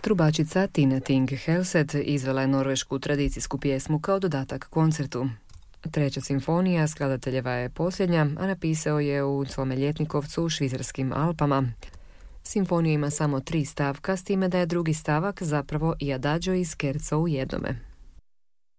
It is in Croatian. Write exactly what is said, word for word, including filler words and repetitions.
Trubačica Tina Ting Helset izvela je norvešku tradicijsku pjesmu kao dodatak koncertu. Treća simfonija skladateljeva je posljednja, a napisao je u svome ljetnikovcu u švicarskim Alpama. Simfonija ima samo tri stavka, s time da je drugi stavak zapravo i adagio i scherzo u jednome.